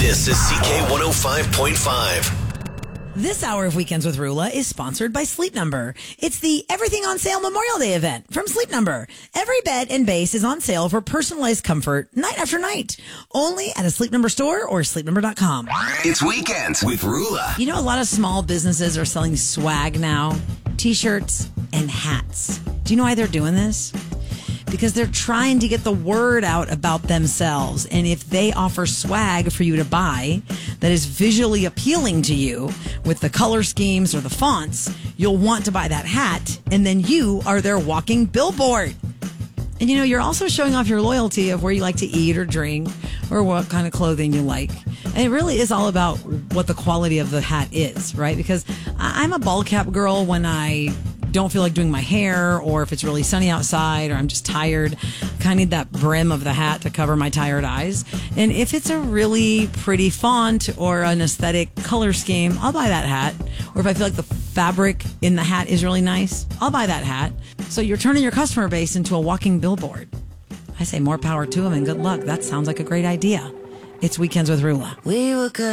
This is CK105.5. This hour of Weekends with Rula is sponsored by Sleep Number. It's the Everything on Sale Memorial Day event from Sleep Number. Every bed and base is on sale for personalized comfort night after night. Only at a Sleep Number store or sleepnumber.com. It's Weekends with Rula. You know, a lot of small businesses are selling swag now. T-shirts and hats. Do you know why they're doing this? Because they're trying to get the word out about themselves. And if they offer swag for you to buy that is visually appealing to you with the color schemes or the fonts, you'll want to buy that hat. And then you are their walking billboard. And, you know, you're also showing off your loyalty of where you like to eat or drink or what kind of clothing you like. And it really is all about what the quality of the hat is, right? Because I'm a ball cap girl when I don't feel like doing my hair, or if it's really sunny outside, or I'm just tired. Kind of need that brim of the hat to cover my tired eyes. And if it's a really pretty font or an aesthetic color scheme, I'll buy that hat. Or if I feel like the fabric in the hat is really nice, I'll buy that hat. So you're turning your customer base into a walking billboard. I say more power to them and good luck. That sounds like a great idea. It's Weekends with Rula. We were good.